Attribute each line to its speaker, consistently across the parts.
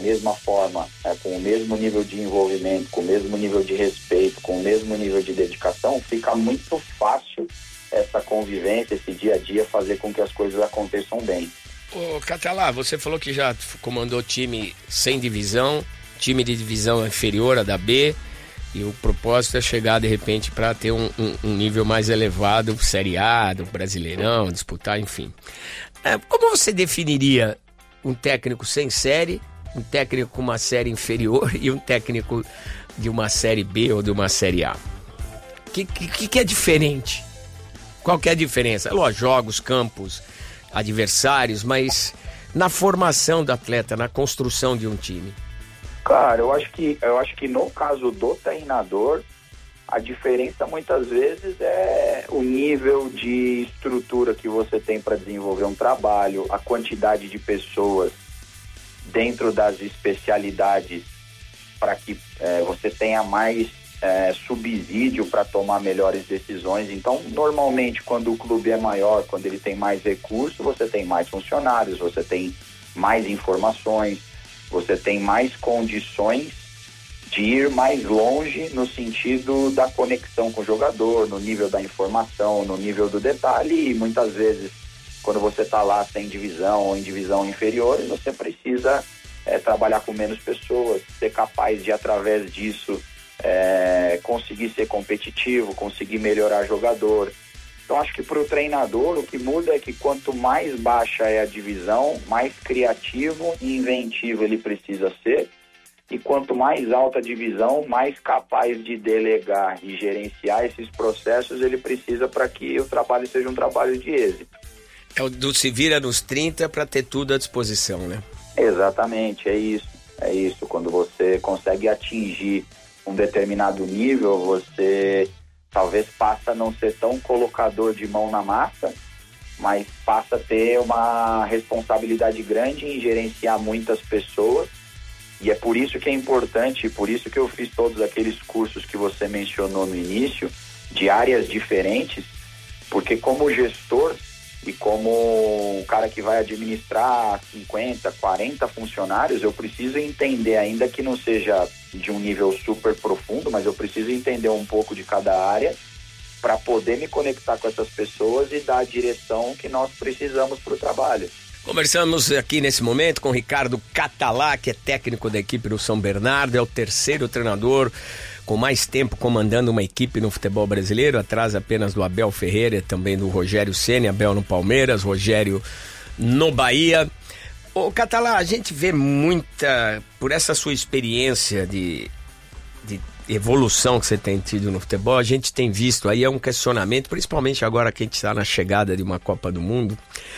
Speaker 1: mesma forma, com o mesmo nível de envolvimento, com o mesmo nível de respeito, com o mesmo nível de dedicação, fica muito fácil essa convivência, esse dia a dia, fazer com que as coisas aconteçam bem.
Speaker 2: Ô, Catalá, você falou que já comandou time sem divisão, time de divisão inferior a da B, e o propósito é chegar, de repente, para ter um nível mais elevado, Série A, do Brasileirão, disputar, enfim. Como você definiria um técnico sem série, um técnico com uma série inferior e um técnico de uma Série B ou de uma Série A? O que é diferente? Qual que é a diferença? Lógico, jogos, campos, adversários, mas na formação do atleta, na construção de um time.
Speaker 1: Cara, eu acho que no caso do treinador, a diferença muitas vezes é o nível de estrutura que você tem para desenvolver um trabalho, a quantidade de pessoas dentro das especialidades para que você tenha mais subsídio para tomar melhores decisões. Então, normalmente, quando o clube é maior, quando ele tem mais recursos, você tem mais funcionários, você tem mais informações, você tem mais condições de ir mais longe no sentido da conexão com o jogador, no nível da informação, no nível do detalhe, e muitas vezes, quando você está lá sem divisão ou em divisão inferior, você precisa trabalhar com menos pessoas, ser capaz de, através disso, conseguir ser competitivo, conseguir melhorar jogador. Então, acho que para o treinador, o que muda é que quanto mais baixa é a divisão, mais criativo e inventivo ele precisa ser. E quanto mais alta a divisão, mais capaz de delegar e gerenciar esses processos ele precisa para que o trabalho seja um trabalho de êxito.
Speaker 2: É o do se vira nos 30 para ter tudo à disposição, né?
Speaker 1: Exatamente, é isso. É isso. Quando você consegue atingir um determinado nível, você talvez passa a não ser tão colocador de mão na massa, mas passa a ter uma responsabilidade grande em gerenciar muitas pessoas. E é por isso que é importante, por isso que eu fiz todos aqueles cursos que você mencionou no início, de áreas diferentes, porque como gestor e como um cara que vai administrar 50, 40 funcionários, eu preciso entender, ainda que não seja de um nível super profundo, mas eu preciso entender um pouco de cada área para poder me conectar com essas pessoas e dar a direção que nós precisamos para o trabalho.
Speaker 2: Conversamos aqui nesse momento com o Ricardo Catalá, que é técnico da equipe do São Bernardo, é o terceiro treinador com mais tempo comandando uma equipe no futebol brasileiro, atrás apenas do Abel Ferreira e também do Rogério Ceni, Abel no Palmeiras, Rogério no Bahia. Ô Catalá, a gente vê muita, por essa sua experiência de evolução que você tem tido no futebol, a gente tem visto aí um questionamento, principalmente agora que a gente está na chegada de uma Copa do Mundo.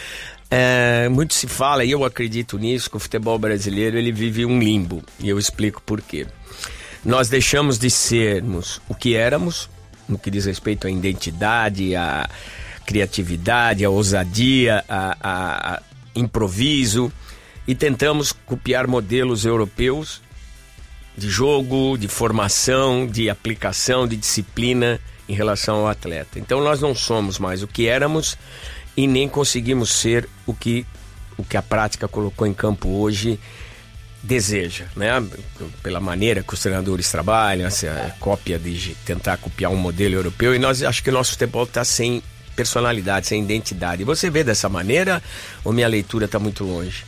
Speaker 2: Muito se fala, e eu acredito nisso, que o futebol brasileiro ele vive um limbo, e eu explico por quê. Nós deixamos de sermos o que éramos, no que diz respeito à identidade, à criatividade, à ousadia, a improviso, e tentamos copiar modelos europeus de jogo, de formação, de aplicação, de disciplina em relação ao atleta. Então nós não somos mais o que éramos e nem conseguimos ser o que a prática colocou em campo hoje deseja, né? Pela maneira que os treinadores trabalham, essa cópia de tentar copiar um modelo europeu, e nós acho que o nosso futebol está sem personalidade, sem identidade. Você vê dessa maneira ou minha leitura está muito longe?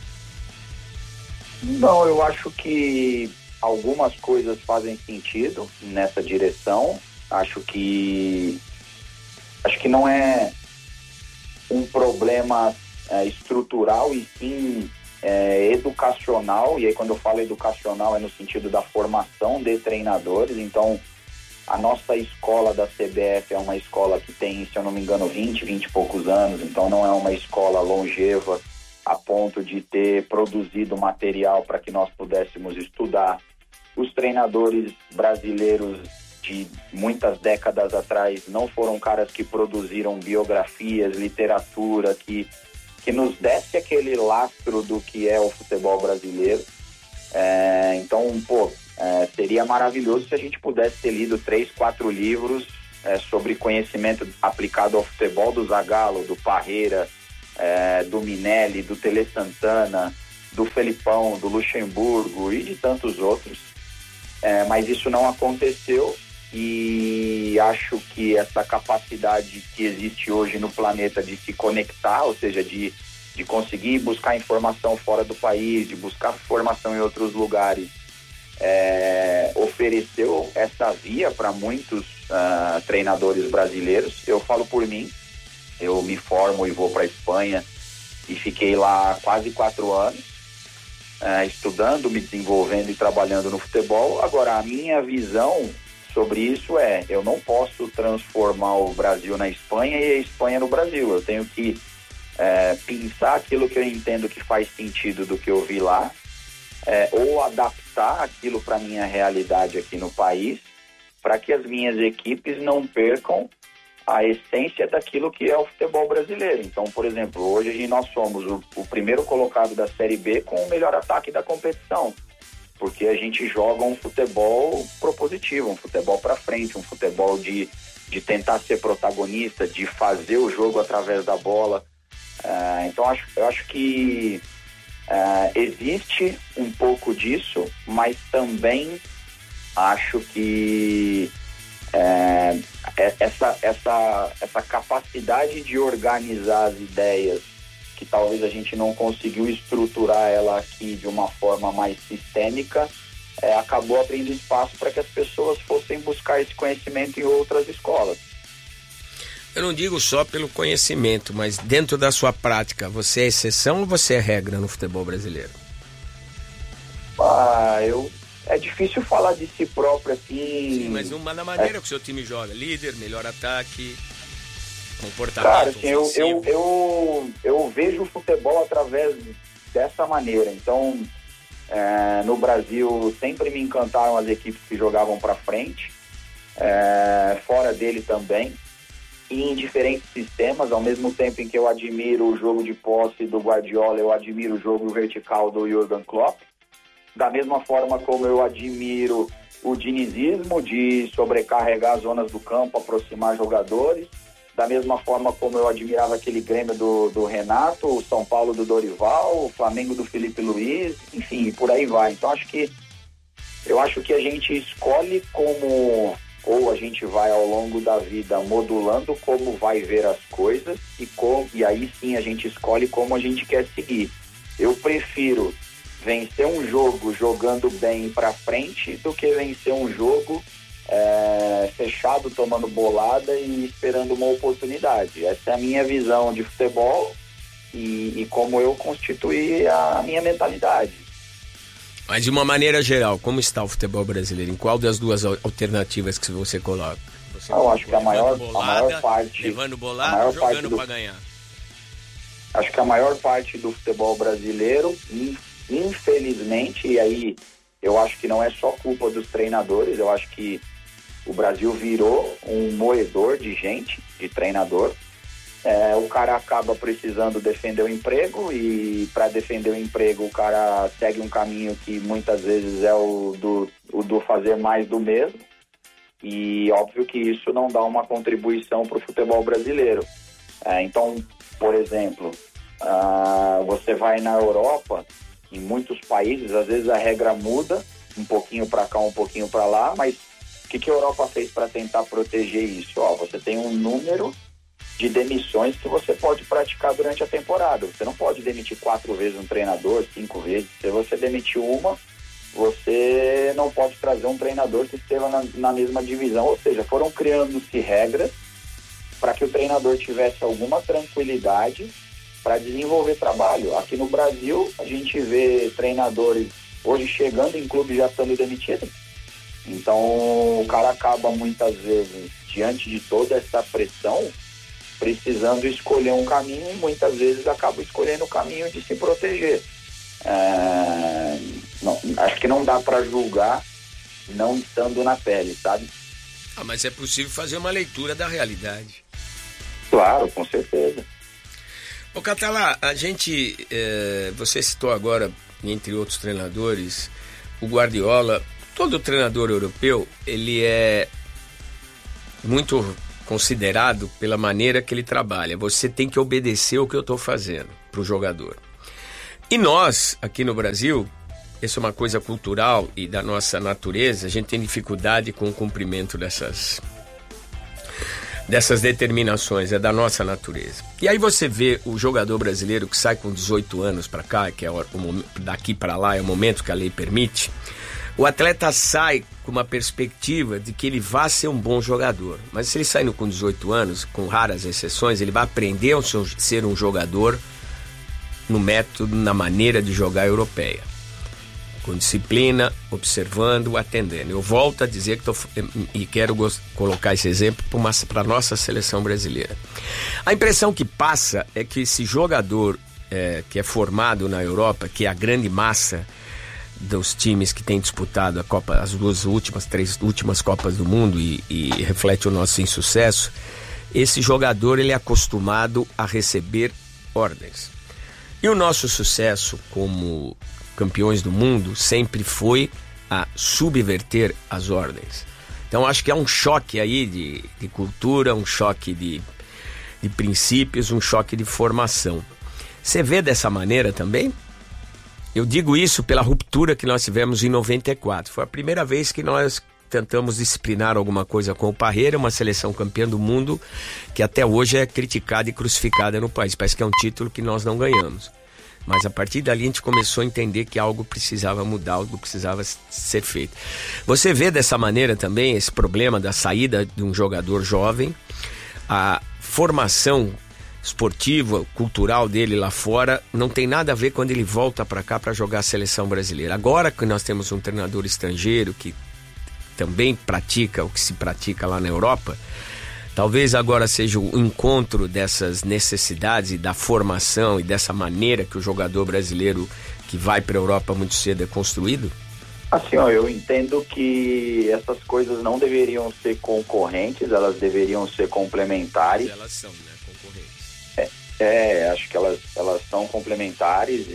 Speaker 1: Não, eu acho que algumas coisas fazem sentido nessa direção. Acho que não é um problema estrutural, e sim educacional. E aí, quando eu falo educacional, é no sentido da formação de treinadores. Então, a nossa escola da CBF é uma escola que tem, se eu não me engano, 20 e poucos anos. Então, não é uma escola longeva a ponto de ter produzido material para que nós pudéssemos estudar. Os treinadores brasileiros de muitas décadas atrás não foram caras que produziram biografias, literatura, que nos desse aquele lastro do que é o futebol brasileiro. Então, seria maravilhoso se a gente pudesse ter lido 3, 4 livros sobre conhecimento aplicado ao futebol do Zagallo, do Parreira, do Minelli, do Tele Santana, do Felipão, do Luxemburgo e de tantos outros, mas isso não aconteceu, e acho que essa capacidade que existe hoje no planeta de se conectar, ou seja, de conseguir buscar informação fora do país, de buscar formação em outros lugares, ofereceu essa via para muitos treinadores brasileiros. Eu falo por mim, eu me formo e vou para a Espanha e fiquei lá quase 4 anos, estudando, me desenvolvendo e trabalhando no futebol. Agora, a minha visão sobre isso eu não posso transformar o Brasil na Espanha e a Espanha no Brasil. Eu tenho que pensar aquilo que eu entendo que faz sentido do que eu vi lá, ou adaptar aquilo para a minha realidade aqui no país, para que as minhas equipes não percam a essência daquilo que é o futebol brasileiro. Então, por exemplo, hoje nós somos o primeiro colocado da Série B com o melhor ataque da competição, porque a gente joga um futebol propositivo, um futebol para frente, um futebol de tentar ser protagonista, de fazer o jogo através da bola. Então, eu acho que existe um pouco disso, mas também acho que essa capacidade de organizar as ideias, que talvez a gente não conseguiu estruturar ela aqui de uma forma mais sistêmica, acabou abrindo espaço para que as pessoas fossem buscar esse conhecimento em outras escolas.
Speaker 2: Eu não digo só pelo conhecimento, mas dentro da sua prática, você é exceção ou você é regra no futebol brasileiro?
Speaker 1: É difícil falar de si próprio assim.
Speaker 2: Sim, mas na maneira que o seu time joga, líder, melhor ataque, comportamento.
Speaker 1: Cara, assim, eu vejo o futebol através dessa maneira. Então, no Brasil sempre me encantaram as equipes que jogavam para frente, fora dele também, e em diferentes sistemas. Ao mesmo tempo em que eu admiro o jogo de posse do Guardiola, eu admiro o jogo vertical do Jürgen Klopp. Da mesma forma como eu admiro o dinizismo de sobrecarregar as zonas do campo, aproximar jogadores. Da mesma forma como eu admirava aquele Grêmio do Renato, o São Paulo do Dorival, o Flamengo do Felipe Luiz, enfim, por aí vai. Então eu acho que a gente escolhe ou a gente vai ao longo da vida modulando como vai ver as coisas, e aí sim a gente escolhe como a gente quer seguir. Eu prefiro vencer um jogo jogando bem para frente do que vencer um jogo fechado, tomando bolada e esperando uma oportunidade. Essa é a minha visão de futebol e como eu constituí a minha mentalidade.
Speaker 2: Mas de uma maneira geral, como está o futebol brasileiro? Em qual das duas alternativas que você coloca?
Speaker 1: Eu acho que a maior parte...
Speaker 2: Levando bolada ou jogando para ganhar?
Speaker 1: Acho que a maior parte do futebol brasileiro, infelizmente, e aí eu acho que não é só culpa dos treinadores, eu acho que o Brasil virou um moedor de gente, de treinador. O cara acaba precisando defender o emprego, e para defender o emprego o cara segue um caminho que muitas vezes é o do fazer mais do mesmo, e óbvio que isso não dá uma contribuição para o futebol brasileiro. Então, por exemplo, você vai na Europa, em muitos países, às vezes a regra muda, um pouquinho para cá, um pouquinho para lá, mas o que a Europa fez para tentar proteger isso? Você tem um número de demissões que você pode praticar durante a temporada. Você não pode demitir 4 vezes um treinador, 5 vezes. Se você demitir uma, você não pode trazer um treinador que esteja na mesma divisão. Ou seja, foram criando-se regras para que o treinador tivesse alguma tranquilidade para desenvolver trabalho. Aqui no Brasil, a gente vê treinadores hoje chegando em clubes já estando demitidos. Então, o cara acaba muitas vezes, diante de toda essa pressão, precisando escolher um caminho, e muitas vezes acaba escolhendo o caminho de se proteger. Acho que não dá para julgar não estando na pele, sabe?
Speaker 2: Mas é possível fazer uma leitura da realidade.
Speaker 1: Claro, com certeza.
Speaker 2: Ô Catalá, você citou agora, entre outros treinadores, o Guardiola. Todo treinador europeu, ele é muito considerado pela maneira que ele trabalha. Você tem que obedecer o que eu estou fazendo para o jogador. E nós, aqui no Brasil, isso é uma coisa cultural e da nossa natureza, a gente tem dificuldade com o cumprimento dessas determinações, é da nossa natureza. E aí você vê o jogador brasileiro que sai com 18 anos para cá, que é daqui para lá, é o momento que a lei permite, o atleta sai com uma perspectiva de que ele vai ser um bom jogador. Mas se ele saindo com 18 anos, com raras exceções, ele vai aprender a ser um jogador no método, na maneira de jogar europeia. Com disciplina, observando, atendendo. Eu volto a dizer que quero colocar esse exemplo para a nossa seleção brasileira. A impressão que passa é que esse jogador que é formado na Europa, que é a grande massa dos times que têm disputado a Copa, as três últimas Copas do Mundo e reflete o nosso insucesso, esse jogador ele é acostumado a receber ordens. E o nosso sucesso como campeões do mundo sempre foi a subverter as ordens. Então acho que é um choque aí de cultura, um choque de princípios, um choque de formação. Você vê dessa maneira também? Eu digo isso pela ruptura que nós tivemos em 94. Foi a primeira vez que nós tentamos disciplinar alguma coisa com o Parreira, uma seleção campeã do mundo que até hoje é criticada e crucificada no país. Parece que é um título que nós não ganhamos. Mas a partir dali a gente começou a entender que algo precisava mudar, algo precisava ser feito. Você vê dessa maneira também esse problema da saída de um jogador jovem, a formação esportiva, cultural dele lá fora, não tem nada a ver quando ele volta para cá para jogar a seleção brasileira. Agora que nós temos um treinador estrangeiro que também pratica o que se pratica lá na Europa, talvez agora seja o encontro dessas necessidades e da formação e dessa maneira que o jogador brasileiro que vai para a Europa muito cedo é construído?
Speaker 1: Assim, eu entendo que essas coisas não deveriam ser concorrentes, elas deveriam ser complementares.
Speaker 2: Elas são, né? Concorrentes.
Speaker 1: Acho que elas são complementares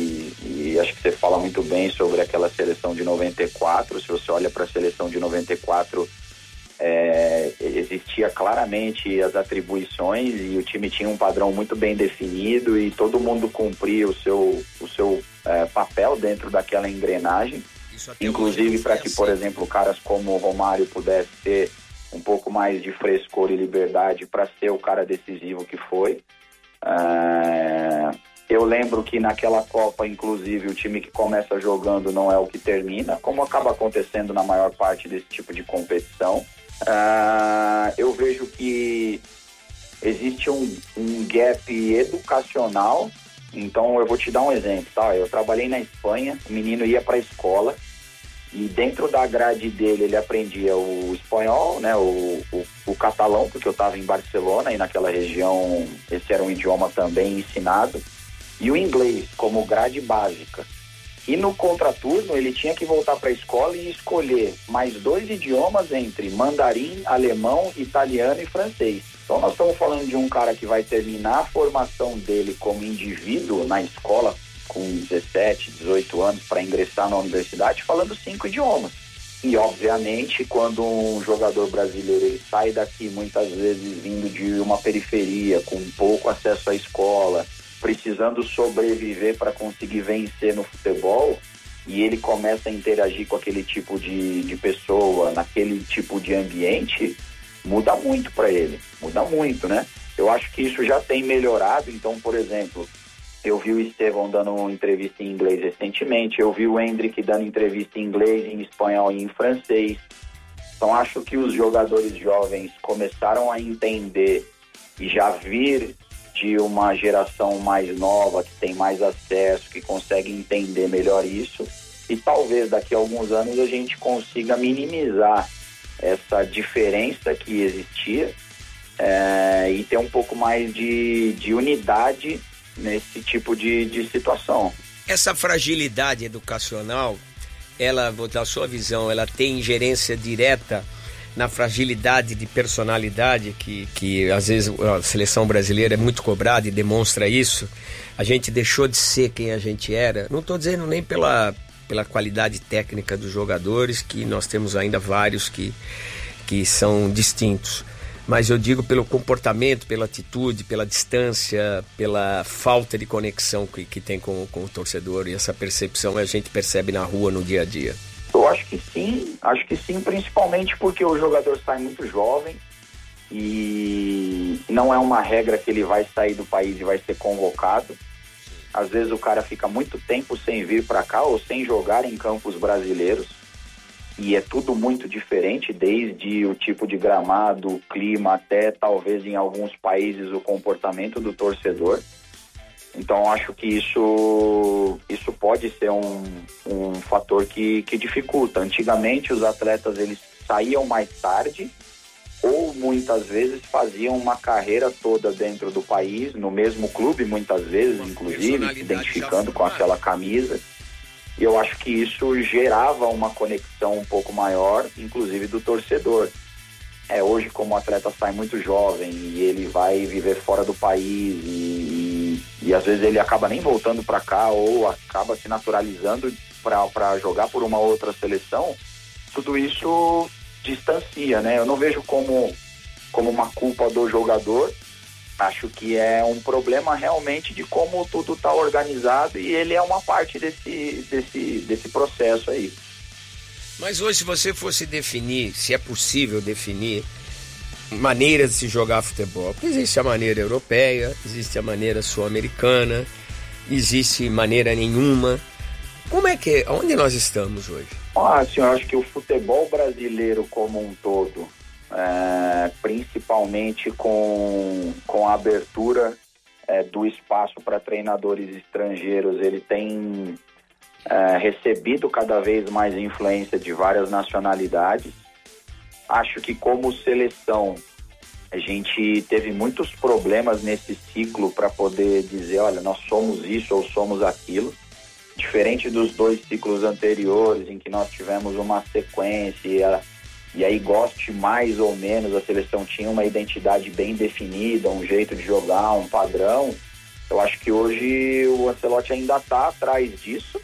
Speaker 1: e acho que você fala muito bem sobre aquela seleção de 94. Se você olha para a seleção de 94, existia claramente as atribuições e o time tinha um padrão muito bem definido e todo mundo cumpria o seu papel dentro daquela engrenagem, inclusive para que, por exemplo, caras como o Romário pudesse ter um pouco mais de frescor e liberdade para ser o cara decisivo que foi. Eu lembro que naquela Copa, inclusive, o time que começa jogando não é o que termina, como acaba acontecendo na maior parte desse tipo de competição. Eu vejo que existe um gap educacional. Então eu vou te dar um exemplo, tá? Eu trabalhei na Espanha, o menino ia para a escola e dentro da grade dele ele aprendia o espanhol, né, o catalão, porque eu estava em Barcelona e naquela região esse era um idioma também ensinado, e o inglês como grade básica. E no contraturno ele tinha que voltar para a escola e escolher mais 2 idiomas entre mandarim, alemão, italiano e francês. Então nós estamos falando de um cara que vai terminar a formação dele como indivíduo na escola com 17, 18 anos para ingressar na universidade falando 5 idiomas. E obviamente quando um jogador brasileiro ele sai daqui muitas vezes vindo de uma periferia, com pouco acesso à escola, precisando sobreviver para conseguir vencer no futebol, e ele começa a interagir com aquele tipo de pessoa, naquele tipo de ambiente, muda muito para ele, muda muito, né? Eu acho que isso já tem melhorado. Então, por exemplo, eu vi o Estevão dando uma entrevista em inglês recentemente, eu vi o Hendrick dando entrevista em inglês, em espanhol e em francês. Então, acho que os jogadores jovens começaram a entender e já vir de uma geração mais nova, que tem mais acesso, que consegue entender melhor isso, e talvez daqui a alguns anos a gente consiga minimizar essa diferença que existia e ter um pouco mais de unidade nesse tipo de situação.
Speaker 2: Essa fragilidade educacional, ela, da sua visão, ela tem ingerência direta na fragilidade de personalidade que às vezes a seleção brasileira é muito cobrada e demonstra isso. A gente deixou de ser quem a gente era. Não estou dizendo nem pela qualidade técnica dos jogadores, que nós temos ainda vários que são distintos. mas eu digo pelo comportamento, pela atitude, pela distância, pela falta de conexão que tem com o torcedor, e essa percepção a gente percebe na rua, no dia a dia.
Speaker 1: Eu acho que sim, principalmente porque o jogador sai muito jovem e não é uma regra que ele vai sair do país e vai ser convocado. Às vezes o cara fica muito tempo sem vir para cá ou sem jogar em campos brasileiros, e é tudo muito diferente, desde o tipo de gramado, o clima, até talvez em alguns países o comportamento do torcedor. Então acho que isso pode ser um fator que dificulta. Antigamente os atletas eles saíam mais tarde, ou muitas vezes faziam uma carreira toda dentro do país, no mesmo clube muitas vezes, inclusive, se identificando com aquela camisa. E eu acho que isso gerava uma conexão um pouco maior, inclusive do torcedor. Hoje, como o atleta sai muito jovem e ele vai viver fora do país e às vezes ele acaba nem voltando para cá ou acaba se naturalizando para jogar por uma outra seleção, tudo isso distancia, né? Eu não vejo como uma culpa do jogador. Acho que é um problema realmente de como tudo está organizado, e ele é uma parte desse processo aí.
Speaker 2: Mas hoje, se você fosse definir, se é possível definir maneiras de se jogar futebol, existe a maneira europeia, existe a maneira sul-americana, existe maneira nenhuma. Como é que, onde nós estamos hoje?
Speaker 1: Assim, eu acho que o futebol brasileiro como um todo, principalmente com a abertura do espaço para treinadores estrangeiros, ele tem recebido cada vez mais influência de várias nacionalidades. Acho que como seleção a gente teve muitos problemas nesse ciclo para poder dizer, olha, nós somos isso ou somos aquilo. Diferente dos 2 ciclos anteriores, em que nós tivemos uma sequência, e aí goste mais ou menos, a seleção tinha uma identidade bem definida, um jeito de jogar, um padrão. Eu acho que hoje o Ancelotti ainda está atrás disso.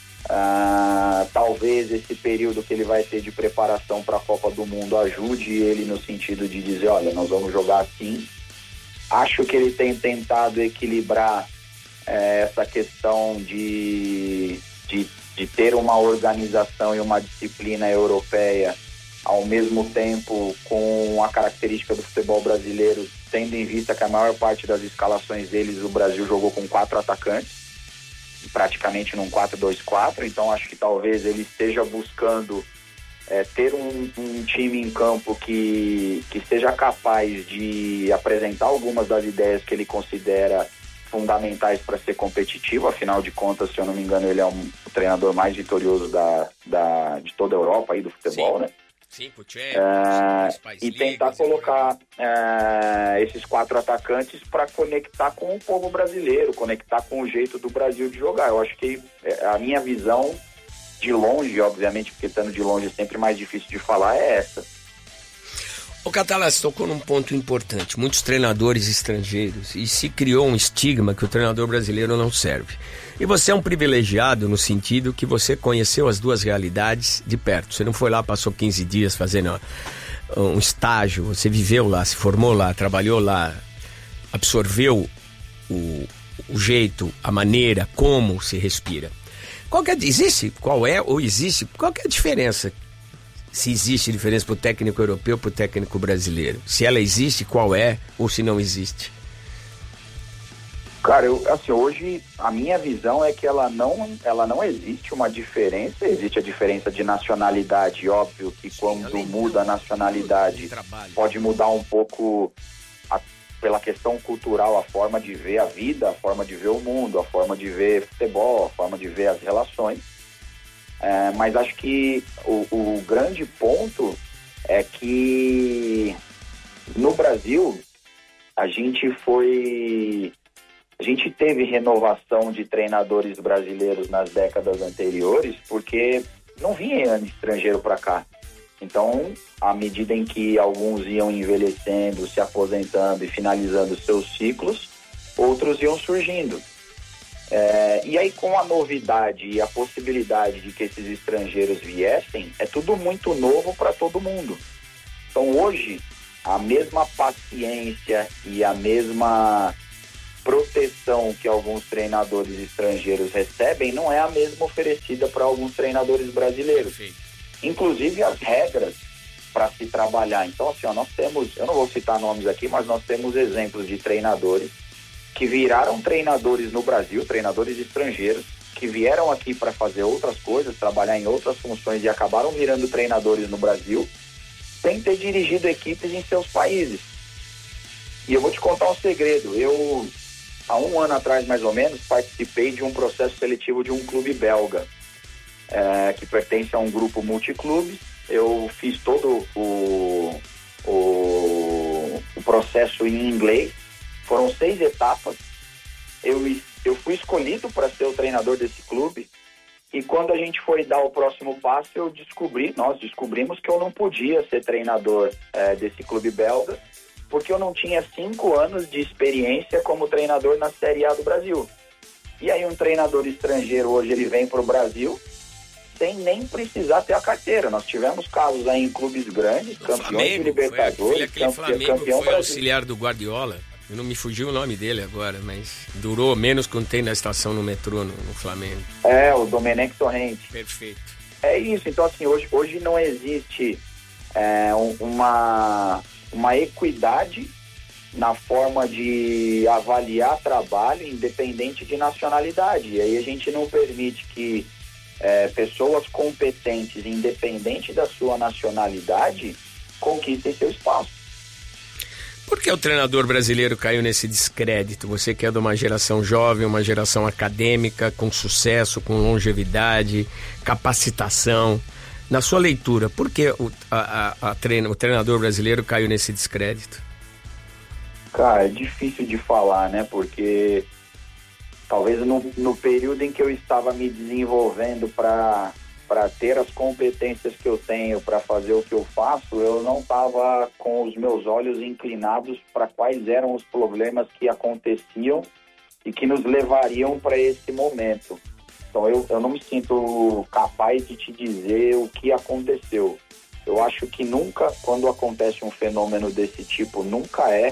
Speaker 1: Talvez esse período que ele vai ter de preparação para a Copa do Mundo ajude ele no sentido de dizer, olha, nós vamos jogar assim. Acho que ele tem tentado equilibrar essa questão de ter uma organização e uma disciplina europeia, ao mesmo tempo com a característica do futebol brasileiro, tendo em vista que a maior parte das escalações deles o Brasil jogou com 4 atacantes, praticamente num 4-2-4, então acho que talvez ele esteja buscando ter um time em campo que seja capaz de apresentar algumas das ideias que ele considera fundamentais para ser competitivo. Afinal de contas, se eu não me engano, ele é o treinador mais vitorioso de toda a Europa aí do futebol,
Speaker 2: sim,
Speaker 1: né?
Speaker 2: Sim, pro Champions,
Speaker 1: e tentar colocar esses 4 atacantes para conectar com o povo brasileiro, conectar com o jeito do Brasil de jogar. Eu acho que a minha visão de longe, obviamente, porque estando de longe é sempre mais difícil de falar, é essa.
Speaker 2: O Catalá, tocou num ponto importante. Muitos treinadores estrangeiros, e se criou um estigma que o treinador brasileiro não serve. E você é um privilegiado no sentido que você conheceu as 2 realidades de perto. Você não foi lá, passou 15 dias fazendo um estágio, você viveu lá, se formou lá, trabalhou lá, absorveu o jeito, a maneira, como se respira. Qual é a diferença? Se existe diferença para o técnico europeu e para o técnico brasileiro? Se ela existe, qual é? Ou se não existe?
Speaker 1: Cara, hoje a minha visão é que ela não existe uma diferença. Existe a diferença de nacionalidade, óbvio que quando muda a nacionalidade pode mudar um pouco pela questão cultural, a forma de ver a vida, a forma de ver o mundo, a forma de ver futebol, a forma de ver as relações. Mas acho que o grande ponto é que no Brasil a gente teve renovação de treinadores brasileiros nas décadas anteriores porque não vinha estrangeiro para cá. Então, à medida em que alguns iam envelhecendo, se aposentando e finalizando seus ciclos, outros iam surgindo. E aí, com a novidade e a possibilidade de que esses estrangeiros viessem, é tudo muito novo para todo mundo. Então, hoje, a mesma paciência e a mesma proteção que alguns treinadores estrangeiros recebem não é a mesma oferecida para alguns treinadores brasileiros. Sim. Inclusive as regras para se trabalhar. Então, assim, nós temos, eu não vou citar nomes aqui, mas nós temos exemplos de treinadores que viraram treinadores no Brasil, treinadores estrangeiros, que vieram aqui para fazer outras coisas, trabalhar em outras funções e acabaram virando treinadores no Brasil, sem ter dirigido equipes em seus países. E eu vou te contar um segredo. Eu, há 1 ano atrás, mais ou menos, participei de um processo seletivo de um clube belga, que pertence a um grupo multiclube. Eu fiz todo o processo em inglês. Foram 6 etapas. Eu fui escolhido para ser o treinador desse clube. E quando a gente foi dar o próximo passo, nós descobrimos que eu não podia ser treinador desse clube belga, porque eu não tinha 5 anos de experiência como treinador na Série A do Brasil. E aí um treinador estrangeiro hoje ele vem para o Brasil sem nem precisar ter a carteira. Nós tivemos casos aí em clubes grandes, campeões de Libertadores,
Speaker 2: campeão foi auxiliar do Guardiola. Não me fugiu o nome dele agora, mas durou menos que um tempo na estação no metrô no Flamengo.
Speaker 1: O Domenech Torrente.
Speaker 2: Perfeito.
Speaker 1: É isso, então assim, hoje não existe uma equidade na forma de avaliar trabalho independente de nacionalidade. E aí a gente não permite que pessoas competentes, independente da sua nacionalidade, conquistem seu espaço.
Speaker 2: Por que o treinador brasileiro caiu nesse descrédito? Você que é de uma geração jovem, uma geração acadêmica, com sucesso, com longevidade, capacitação. Na sua leitura, por que o treinador brasileiro caiu nesse descrédito?
Speaker 1: Cara, é difícil de falar, né? Porque talvez no período em que eu estava me desenvolvendo para ter as competências que eu tenho para fazer o que eu faço, eu não estava com os meus olhos inclinados para quais eram os problemas que aconteciam e que nos levariam para esse momento. Então eu não me sinto capaz de te dizer o que aconteceu. Eu acho que nunca, quando acontece um fenômeno desse tipo, nunca é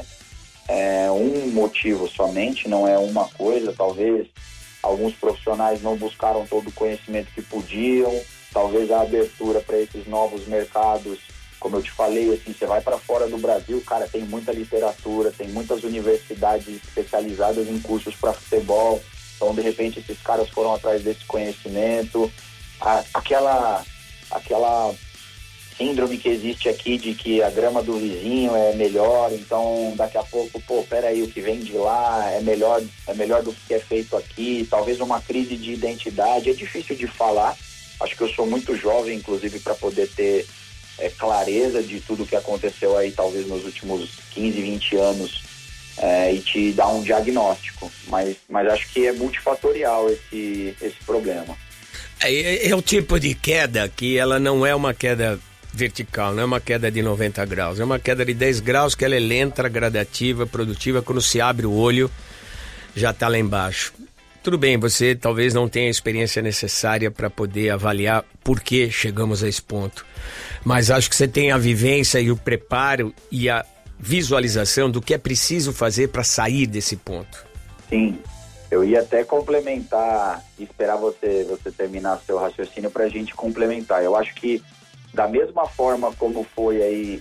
Speaker 1: um motivo somente, não é uma coisa. Talvez alguns profissionais não buscaram todo o conhecimento que podiam, talvez a abertura para esses novos mercados, como eu te falei, assim, você vai para fora do Brasil, cara, tem muita literatura, tem muitas universidades especializadas em cursos para futebol, então de repente esses caras foram atrás desse conhecimento, aquela síndrome que existe aqui de que a grama do vizinho é melhor, então daqui a pouco, peraí, o que vem de lá é melhor do que é feito aqui, talvez uma crise de identidade. É difícil de falar, acho que eu sou muito jovem, inclusive, para poder ter clareza de tudo que aconteceu aí, talvez nos últimos 15, 20 anos, e te dar um diagnóstico, mas acho que é multifatorial esse problema.
Speaker 2: É o tipo de queda que ela não é uma queda vertical, não é uma queda de 90 graus, é uma queda de 10 graus que ela é lenta, gradativa, produtiva, quando se abre o olho já está lá embaixo. Tudo bem, você talvez não tenha a experiência necessária para poder avaliar por que chegamos a esse ponto, mas acho que você tem a vivência e o preparo e a visualização do que é preciso fazer para sair desse ponto.
Speaker 1: Sim, eu ia até complementar, esperar você terminar seu raciocínio para a gente complementar. Eu acho que da mesma forma como foi aí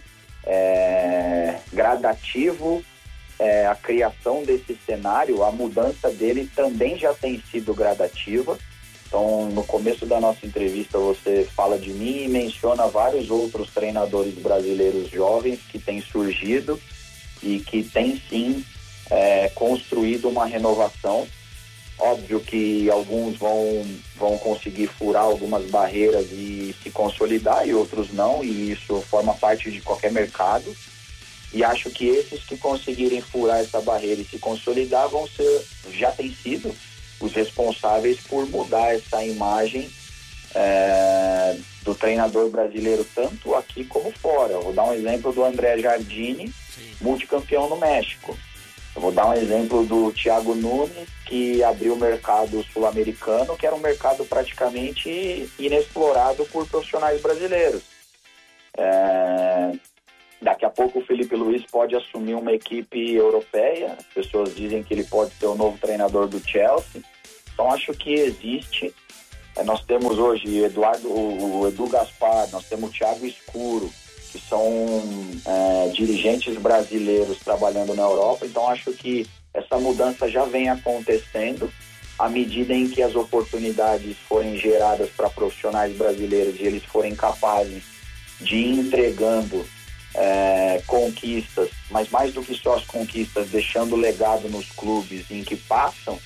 Speaker 1: gradativo a criação desse cenário, a mudança dele também já tem sido gradativa. Então, no começo da nossa entrevista, você fala de mim e menciona vários outros treinadores brasileiros jovens que têm surgido e que têm, sim, construído uma renovação. Óbvio que alguns vão conseguir furar algumas barreiras e se consolidar, e outros não, e isso forma parte de qualquer mercado. E acho que esses que conseguirem furar essa barreira e se consolidar já têm sido os responsáveis por mudar essa imagem do treinador brasileiro, tanto aqui como fora. Eu vou dar um exemplo do André Jardine, multicampeão no México. Eu vou dar um exemplo do Thiago Nunes, que abriu o mercado sul-americano, que era um mercado praticamente inexplorado por profissionais brasileiros. Daqui a pouco o Felipe Luiz pode assumir uma equipe europeia, as pessoas dizem que ele pode ser o novo treinador do Chelsea. Então acho que existe. Nós temos hoje o Edu Gaspar, nós temos o Thiago Escuro, que são dirigentes brasileiros trabalhando na Europa. Então acho que essa mudança já vem acontecendo à medida em que as oportunidades forem geradas para profissionais brasileiros e eles forem capazes de ir entregando conquistas, mas mais do que só as conquistas, deixando legado nos clubes em que passam,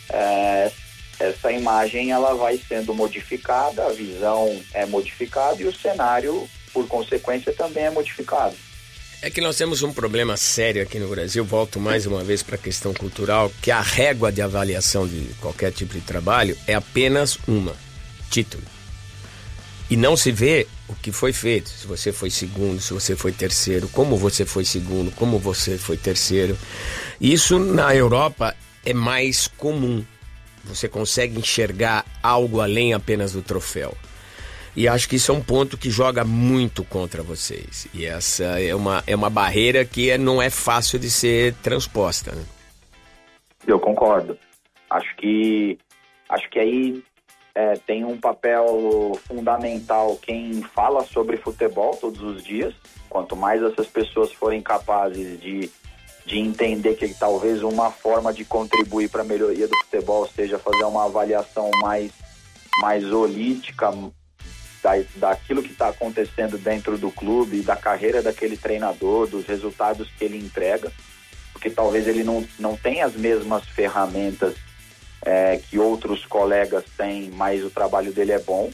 Speaker 1: essa imagem ela vai sendo modificada, a visão é modificada e o cenário, por consequência, também é modificado.
Speaker 2: É que nós temos um problema sério aqui no Brasil, volto mais uma vez para a questão cultural, que a régua de avaliação de qualquer tipo de trabalho é apenas uma: título. E não se vê o que foi feito, se você foi segundo, se você foi terceiro, como você foi segundo, como você foi terceiro. Isso na Europa é mais comum. Você consegue enxergar algo além apenas do troféu. E acho que isso é um ponto que joga muito contra vocês. E essa é uma barreira que não é fácil de ser transposta, né?
Speaker 1: Eu concordo. Acho que aí tem um papel fundamental quem fala sobre futebol todos os dias. Quanto mais essas pessoas forem capazes de entender que talvez uma forma de contribuir para a melhoria do futebol seja fazer uma avaliação mais holística daquilo que está acontecendo dentro do clube, da carreira daquele treinador, dos resultados que ele entrega, porque talvez ele não tenha as mesmas ferramentas que outros colegas têm, mas o trabalho dele é bom.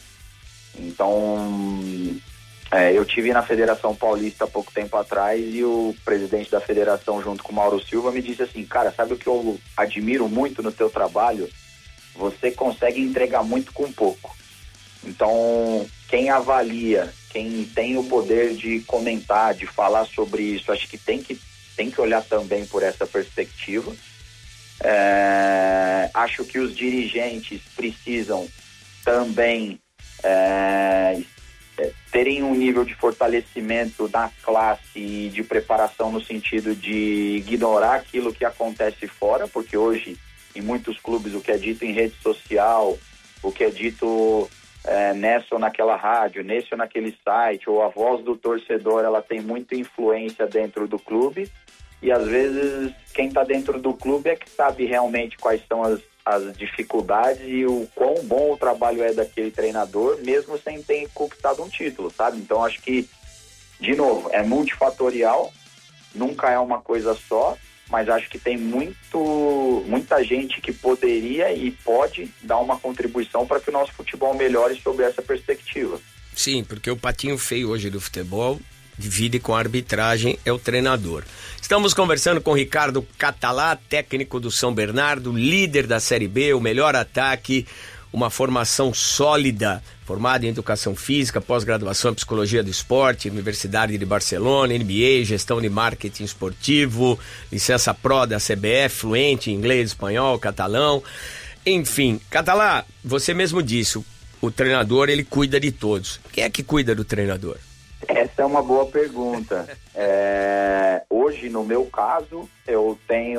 Speaker 1: Então, eu tive na Federação Paulista há pouco tempo atrás e o presidente da federação, junto com o Mauro Silva, me disse assim: cara, sabe o que eu admiro muito no teu trabalho? Você consegue entregar muito com pouco. Então, quem avalia, quem tem o poder de comentar, de falar sobre isso, acho que tem que olhar também por essa perspectiva. Acho que os dirigentes precisam também terem um nível de fortalecimento da classe e de preparação no sentido de ignorar aquilo que acontece fora, porque hoje, em muitos clubes, o que é dito em rede social, o que é dito nessa ou naquela rádio, nesse ou naquele site, ou a voz do torcedor, ela tem muita influência dentro do clube, e às vezes quem está dentro do clube é que sabe realmente quais são as dificuldades e o quão bom o trabalho é daquele treinador, mesmo sem ter conquistado um título, sabe? Então acho que, de novo, é multifatorial, nunca é uma coisa só, mas acho que tem muita gente que poderia e pode dar uma contribuição para que o nosso futebol melhore sob essa perspectiva.
Speaker 2: Sim, porque o patinho feio hoje do futebol divide com a arbitragem, é o treinador. Estamos conversando com Ricardo Catalá, técnico do São Bernardo, líder da Série B, o melhor ataque, uma formação sólida, formado em Educação Física, pós-graduação em Psicologia do Esporte, Universidade de Barcelona, MBA, Gestão de Marketing Esportivo, licença Pro da CBF, fluente em inglês, espanhol, catalão. Enfim, Catalá, você mesmo disse, o treinador, ele cuida de todos. Quem é que cuida do treinador?
Speaker 1: Essa é uma boa pergunta. Hoje, no meu caso, eu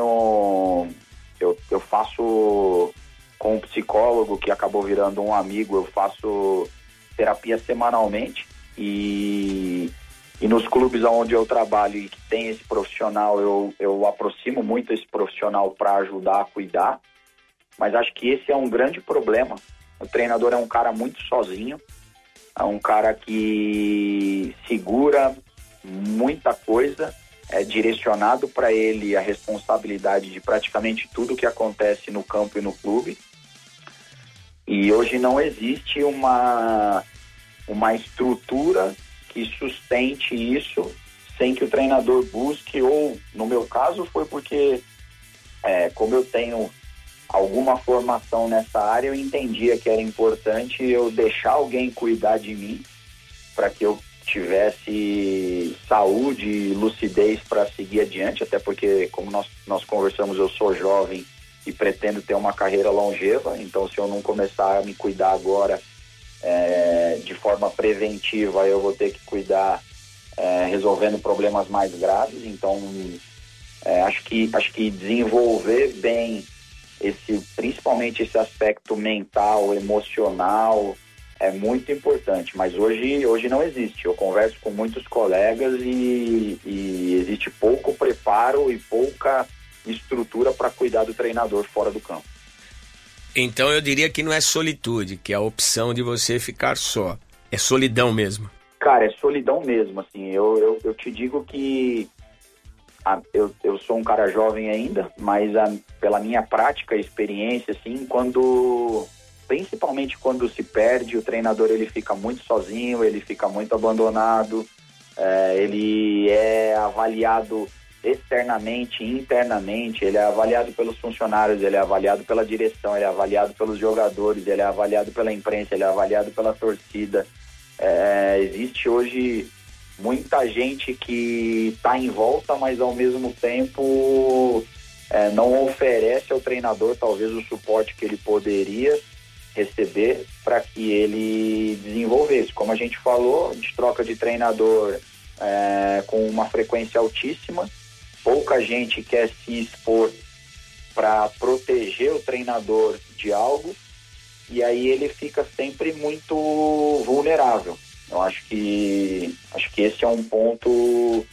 Speaker 1: faço com um psicólogo que acabou virando um amigo, eu faço terapia semanalmente e nos clubes onde eu trabalho e que tem esse profissional, eu aproximo muito esse profissional para ajudar a cuidar, mas acho que esse é um grande problema. O treinador é um cara muito sozinho, é um cara que segura muita coisa, é direcionado para ele a responsabilidade de praticamente tudo que acontece no campo e no clube. E hoje não existe uma estrutura que sustente isso sem que o treinador busque, ou no meu caso foi porque, como eu tenho alguma formação nessa área, eu entendia que era importante eu deixar alguém cuidar de mim para que eu tivesse saúde e lucidez para seguir adiante, até porque, como nós conversamos, eu sou jovem e pretendo ter uma carreira longeva, então se eu não começar a me cuidar agora de forma preventiva, eu vou ter que cuidar resolvendo problemas mais graves. Então, acho que desenvolver bem principalmente esse aspecto mental, emocional, é muito importante, mas hoje não existe. Eu converso com muitos colegas e existe pouco preparo e pouca estrutura para cuidar do treinador fora do campo.
Speaker 2: Então eu diria que não é solitude, que é a opção de você ficar só. É solidão mesmo.
Speaker 1: Cara, é solidão mesmo, assim. Eu te digo que eu sou um cara jovem ainda, mas pela minha prática e experiência, assim, principalmente quando se perde, o treinador ele fica muito sozinho, ele fica muito abandonado, ele é avaliado externamente, internamente, ele é avaliado pelos funcionários, ele é avaliado pela direção, ele é avaliado pelos jogadores, ele é avaliado pela imprensa, ele é avaliado pela torcida. Existe hoje muita gente que está em volta, mas ao mesmo tempo não oferece ao treinador talvez o suporte que ele poderia receber para que ele desenvolvesse. Como a gente falou, de troca de treinador com uma frequência altíssima, pouca gente quer se expor para proteger o treinador de algo, e aí ele fica sempre muito vulnerável. Eu acho que esse é um ponto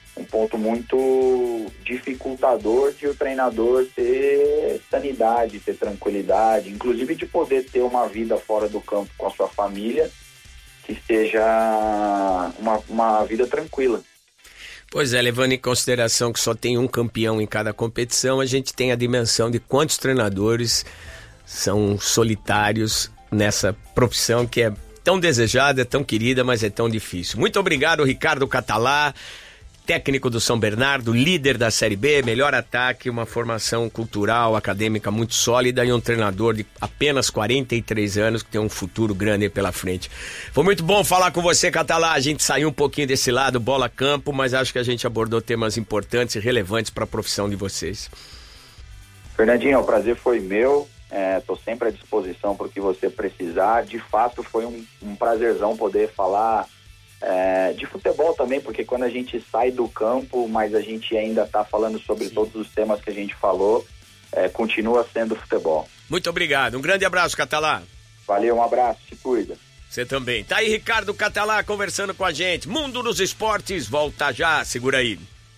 Speaker 1: muito dificultador de o treinador ter sanidade, ter tranquilidade, inclusive de poder ter uma vida fora do campo com a sua família que seja uma vida tranquila.
Speaker 2: Pois é, levando em consideração que só tem um campeão em cada competição, a gente tem a dimensão de quantos treinadores são solitários nessa profissão que é tão desejada, tão querida, mas é tão difícil. Muito obrigado, Ricardo Catalá, técnico do São Bernardo, líder da Série B, melhor ataque, uma formação cultural, acadêmica muito sólida e um treinador de apenas 43 anos que tem um futuro grande aí pela frente. Foi muito bom falar com você, Catalá. A gente saiu um pouquinho desse lado, bola-campo, mas acho que a gente abordou temas importantes e relevantes para a profissão de vocês.
Speaker 1: Fernandinho, o prazer foi meu. Estou sempre à disposição para o que você precisar. De fato, foi um prazerzão poder falar de futebol também, porque quando a gente sai do campo, mas a gente ainda está falando sobre Sim. todos os temas que a gente falou, continua sendo futebol.
Speaker 2: Muito obrigado. Um grande abraço, Catalá.
Speaker 1: Valeu, um abraço. Se cuida.
Speaker 2: Você também. Tá aí Ricardo Catalá conversando com a gente. Mundo dos Esportes, volta já. Segura aí.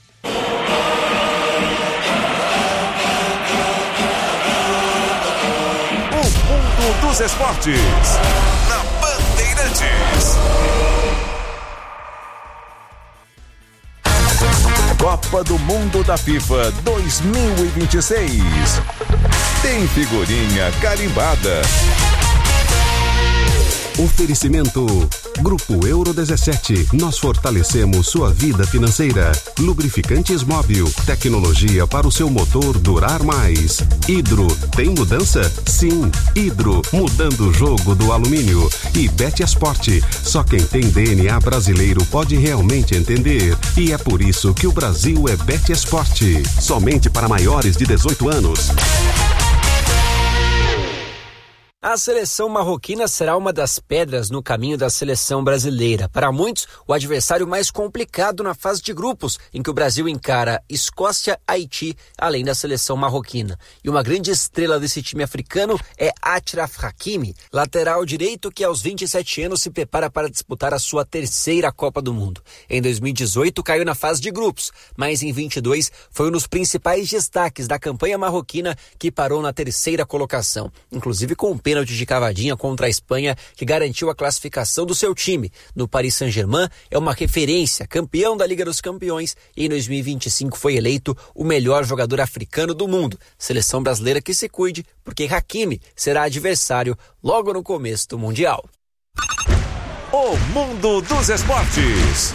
Speaker 3: Mundo dos Esportes, na Bandeirantes. Copa do Mundo da FIFA 2026. Tem figurinha carimbada.
Speaker 4: Oferecimento Grupo Euro 17. Nós fortalecemos sua vida financeira. Lubrificantes Móbil. Tecnologia para o seu motor durar mais. Hidro. Tem mudança? Sim. Hidro. Mudando o jogo do alumínio. E Betesport. Só quem tem DNA brasileiro pode realmente entender. E é por isso que o Brasil é Betesport. Somente para maiores de 18 anos.
Speaker 5: A seleção marroquina será uma das pedras no caminho da seleção brasileira. Para muitos, o adversário mais complicado na fase de grupos, em que o Brasil encara Escócia, Haiti, além da seleção marroquina. E uma grande estrela desse time africano é Achraf Hakimi, lateral direito que aos 27 anos se prepara para disputar a sua terceira Copa do Mundo. Em 2018 caiu na fase de grupos, mas em 22 foi um dos principais destaques da campanha marroquina que parou na terceira colocação, inclusive com pênalti de cavadinha contra a Espanha, que garantiu a classificação do seu time. No Paris Saint-Germain é uma referência, campeão da Liga dos Campeões, e em 2025 foi eleito o melhor jogador africano do mundo. Seleção brasileira que se cuide, porque Hakimi será adversário logo no começo do Mundial.
Speaker 3: O Mundo dos Esportes.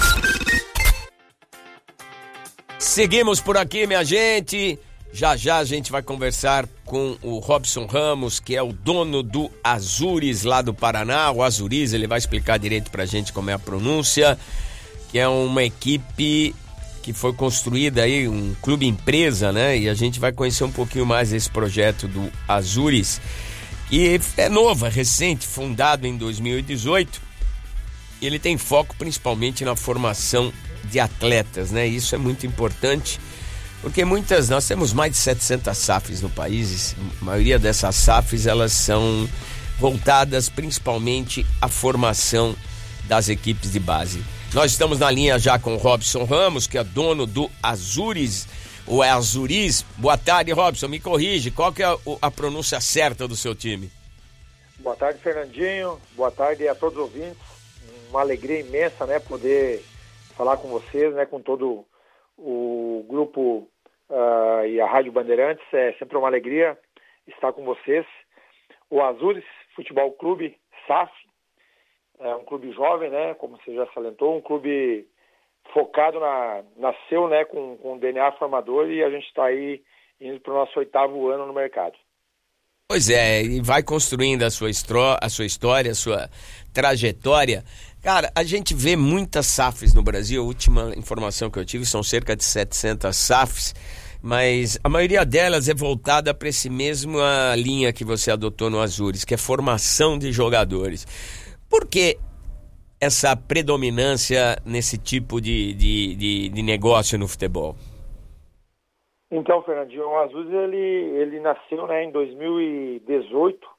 Speaker 2: Seguimos por aqui, minha gente. Já já a gente vai conversar com o Robson Ramos, que é o dono do Azures lá do Paraná. O Azures, ele vai explicar direito pra gente como é a pronúncia, que é uma equipe que foi construída aí, um clube empresa, né? E a gente vai conhecer um pouquinho mais desse projeto do Azures, que é novo, é recente, fundado em 2018. Ele tem foco principalmente na formação de atletas, né? Isso é muito importante, porque nós temos mais de 700 SAFs no país, a maioria dessas SAFs, elas são voltadas principalmente à formação das equipes de base. Nós estamos na linha já com o Robson Ramos, que é dono do Azures, ou é Azuris. Boa tarde, Robson, me corrige, qual que é a pronúncia certa do seu time?
Speaker 6: Boa tarde, Fernandinho, boa tarde a todos os ouvintes, uma alegria imensa, né, poder falar com vocês, né, com todo o grupo e a Rádio Bandeirantes, é sempre uma alegria estar com vocês. O Azures Futebol Clube, SAF, é um clube jovem, né, como você já salientou, um clube focado nasceu, né, com DNA formador, e a gente está aí indo para o nosso 8º ano no mercado.
Speaker 2: Pois é, e vai construindo a sua história, a sua trajetória. Cara, a gente vê muitas SAFs no Brasil, a última informação que eu tive são cerca de 700 SAFs, mas a maioria delas é voltada para essa mesma linha que você adotou no Azures, que é formação de jogadores. Por que essa predominância nesse tipo de negócio no futebol?
Speaker 6: Então, Fernandinho, o Azures ele nasceu, né, em 2018.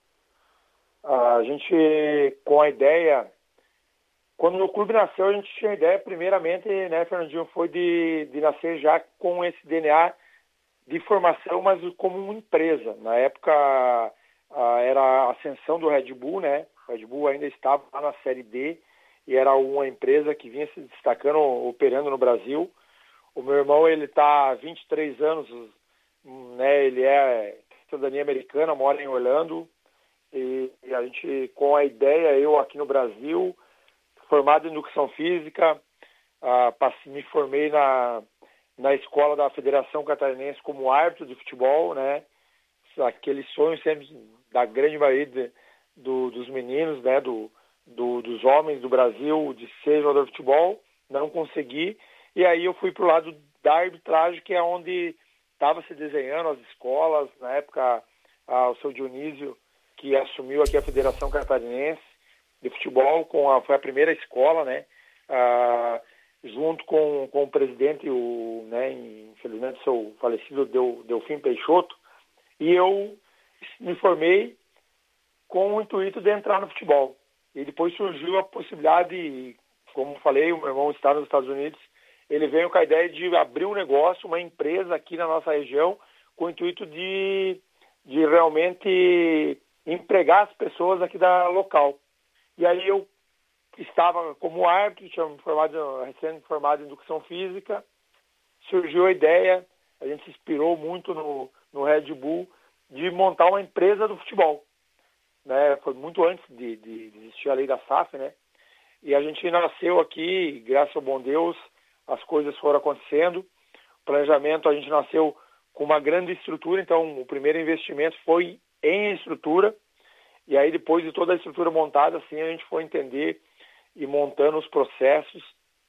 Speaker 6: A gente, com a ideia, quando o clube nasceu, a gente tinha a ideia, primeiramente, né, Fernandinho, foi de nascer já com esse DNA de formação, mas como uma empresa. Na época, era a ascensão do Red Bull, né? O Red Bull ainda estava lá na Série D e era uma empresa que vinha se destacando, operando no Brasil. O meu irmão, ele está há 23 anos, né? Ele é cidadania americana, mora em Orlando. E a gente, com a ideia, eu aqui no Brasil, formado em educação física, me formei na escola da Federação Catarinense como árbitro de futebol, né? Aquele sonho sempre da grande maioria dos meninos, né? Dos homens do Brasil, de ser jogador de futebol, não consegui. E aí eu fui para o lado da arbitragem, que é onde estava se desenhando as escolas. Na época, o seu Dionísio, que assumiu aqui a Federação Catarinense de Futebol, foi a primeira escola, né? Junto com o presidente, né, infelizmente, seu falecido Delfim Peixoto, e eu me formei com o intuito de entrar no futebol. E depois surgiu a possibilidade, como falei, o meu irmão está nos Estados Unidos, ele veio com a ideia de abrir um negócio, uma empresa aqui na nossa região, com o intuito de realmente empregar as pessoas aqui da local. E aí eu estava como árbitro, tinha recém-formado em educação física, surgiu a ideia, a gente se inspirou muito no Red Bull, de montar uma empresa do futebol. Né? Foi muito antes de existir a lei da SAF, né? E a gente nasceu aqui, graças ao bom Deus, as coisas foram acontecendo. O planejamento, a gente nasceu com uma grande estrutura, então o primeiro investimento foi em estrutura, e aí depois de toda a estrutura montada, assim, a gente foi entender e montando os processos,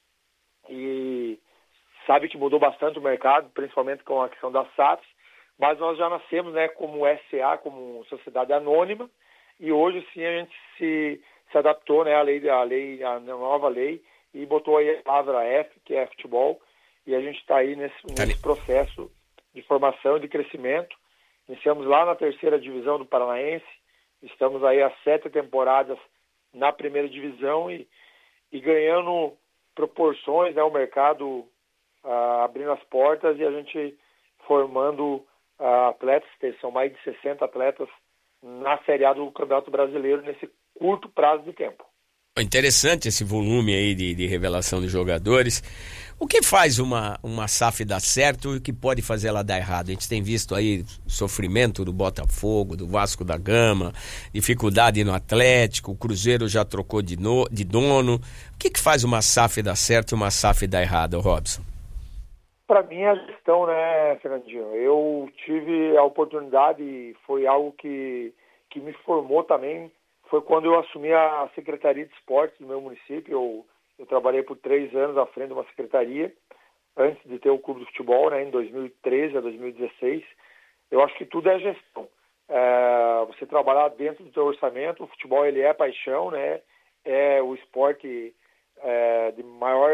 Speaker 6: e sabe que mudou bastante o mercado, principalmente com a questão das SAFs, mas nós já nascemos, né, como SA, como sociedade anônima, e hoje sim a gente se adaptou, né, a nova lei, e botou aí a palavra F, que é futebol, e a gente está aí nesse processo de formação e de crescimento. Iniciamos lá na 3ª divisão do Paranaense, estamos aí há 7 temporadas na 1ª divisão e ganhando proporções, né, o mercado abrindo as portas e a gente formando atletas, são mais de 60 atletas na Série A do Campeonato Brasileiro nesse curto prazo de tempo.
Speaker 2: Interessante esse volume aí de revelação de jogadores. O que faz uma SAF dar certo e o que pode fazer ela dar errado? A gente tem visto aí sofrimento do Botafogo, do Vasco da Gama, dificuldade no Atlético, o Cruzeiro já trocou de dono. O que faz uma SAF dar certo e uma SAF dar errado, Robson?
Speaker 6: Para mim é a gestão, né, Fernandinho? Eu tive a oportunidade, foi algo que me formou também. Foi quando eu assumi a Secretaria de Esportes do meu município. Eu trabalhei por 3 anos à frente de uma secretaria, antes de ter o clube de futebol, né, em 2013 a 2016. Eu acho que tudo é gestão. Você trabalhar dentro do seu orçamento, o futebol ele é paixão, né, é o esporte de maior